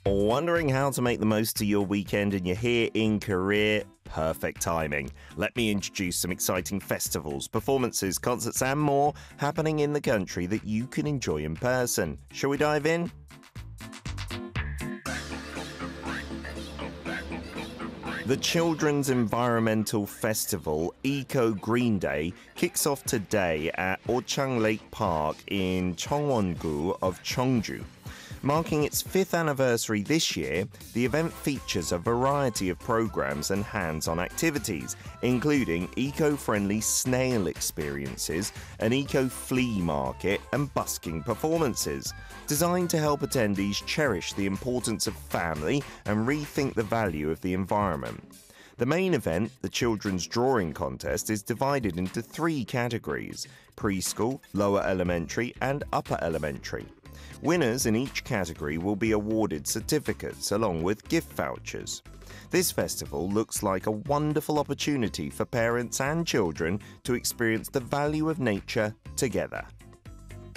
Wondering how to make the most of your weekend and you're here in Korea? Perfect timing. Let me introduce some exciting festivals, performances, concerts, and more happening in the country that you can enjoy in person. Shall we dive in? The Children's Environmental Festival, Eco Green Day, kicks off today at Ochang Lake Park in Cheongwon-gu of Cheongju. Marking its 5th anniversary this year, the event features a variety of programs and hands-on activities, including eco-friendly snail experiences, an eco-flea market, and busking performances, designed to help attendees cherish the importance of family and rethink the value of the environment. The main event, the Children's Drawing Contest, is divided into 3 categories: preschool, lower elementary, and upper elementary. Winners in each category will be awarded certificates along with gift vouchers. This festival looks like a wonderful opportunity for parents and children to experience the value of nature together.